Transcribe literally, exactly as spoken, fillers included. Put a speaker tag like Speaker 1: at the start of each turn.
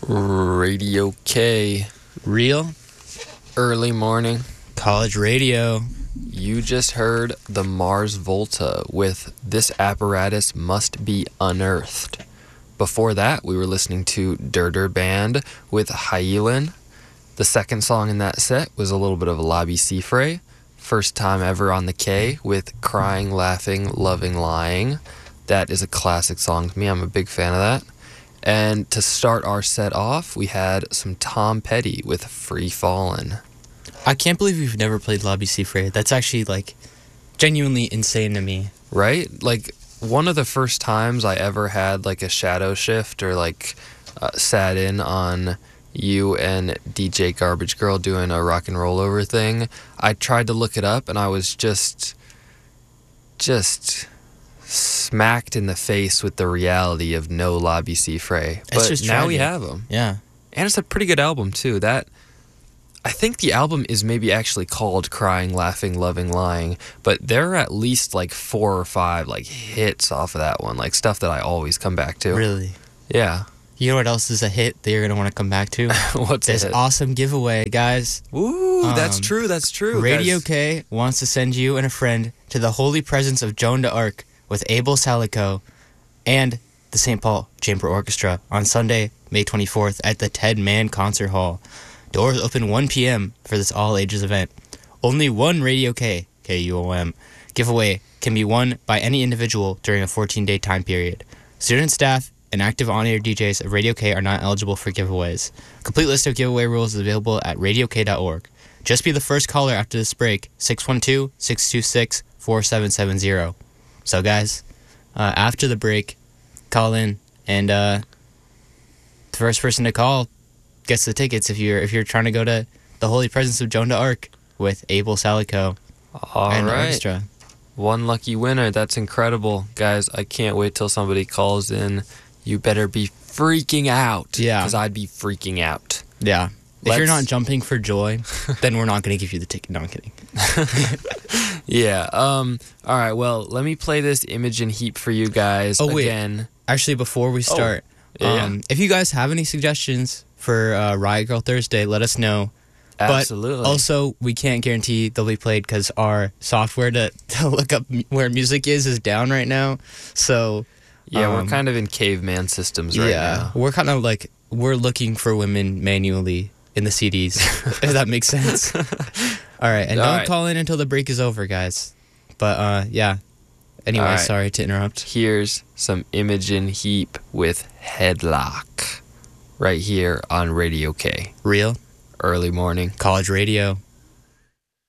Speaker 1: Radio K.
Speaker 2: Real
Speaker 1: Early morning.
Speaker 2: college radio.
Speaker 1: You just heard the Mars Volta with This Apparatus Must Be Unearthed. Before that, we were listening to Dirter Band with Hyelin. The second song in that set was a little bit of a Lobby Seafray. First time ever on the K with Crying, Laughing, Loving, Lying. That is a classic song to me. I'm a big fan of that. And to start our set off, we had some Tom Petty with Free Fallin'.
Speaker 2: I can't believe we've never played Lobby Seafray. That's actually, like, genuinely insane to me.
Speaker 1: Right? Like, one of the first times I ever had, like, a shadow shift or, like, uh, sat in on you and D J Garbage Girl doing a rock and roll over thing, I tried to look it up, and I was just, just smacked in the face with the reality of no Lobby Seafray.
Speaker 2: It's
Speaker 1: But
Speaker 2: just
Speaker 1: now we
Speaker 2: tragic.
Speaker 1: have them.
Speaker 2: Yeah.
Speaker 1: And it's a pretty good album, too. That... I think the album is maybe actually called Crying, Laughing, Loving, Lying, but there are at least like four or five like hits off of that one, like stuff that I always come back to.
Speaker 2: Really?
Speaker 1: Yeah.
Speaker 2: You know what else is a hit that you're going to want to come back to?
Speaker 1: What's
Speaker 2: This
Speaker 1: it?
Speaker 2: awesome giveaway, guys.
Speaker 1: Ooh, that's
Speaker 2: Um,
Speaker 1: true, that's true.
Speaker 2: Radio
Speaker 1: guys.
Speaker 2: K wants to send you and a friend to the holy presence of Joan d'Arc with Abel Salico and the Saint Paul Chamber Orchestra on Sunday, May twenty-fourth at the Ted Mann Concert Hall. Doors open one p.m. for this all-ages event. Only one Radio K, K U O M, giveaway can be won by any individual during a fourteen-day time period. Student staff and active on-air D Js of Radio K are not eligible for giveaways. A complete list of giveaway rules is available at radio k dot org. Just be the first caller after this break, six one two, six two six, four seven seven zero. So, guys, uh, after the break, call in, and uh, the first person to call gets the tickets if you're if you're trying to go to the Holy Presence of Joan d'Arc with Abel Salico
Speaker 1: All
Speaker 2: and the
Speaker 1: right.
Speaker 2: orchestra.
Speaker 1: One lucky winner. That's incredible. Guys, I can't wait till somebody calls in. You better be freaking out.
Speaker 2: Yeah.
Speaker 1: Because I'd be freaking out.
Speaker 2: Yeah. If you're
Speaker 1: Let's-
Speaker 2: not jumping for joy, then we're not going to give you the ticket. No, I'm kidding.
Speaker 1: Yeah. Um. All right. Well, let me play this Imogen Heap for you guys
Speaker 2: Oh, wait.
Speaker 1: again.
Speaker 2: Actually, before we start,
Speaker 1: yeah,
Speaker 2: um, if you guys have any suggestions for uh, Riot Girl Thursday, let us know.
Speaker 1: Absolutely.
Speaker 2: But also, we can't guarantee they'll be played because our software to, to look up m- where music is is down right now. So,
Speaker 1: yeah, we're
Speaker 2: um,
Speaker 1: kind of in caveman systems right
Speaker 2: yeah,
Speaker 1: now.
Speaker 2: we're kind of like, we're looking for women manually in the C Ds, if that makes sense. All right, and
Speaker 1: All
Speaker 2: don't
Speaker 1: right.
Speaker 2: call in until the break is over, guys. But, uh, yeah. Anyway,
Speaker 1: All right.
Speaker 2: sorry to interrupt.
Speaker 1: Here's some Imogen Heap with Headlock right here on Radio K.
Speaker 2: Real
Speaker 1: Early morning.
Speaker 2: college radio.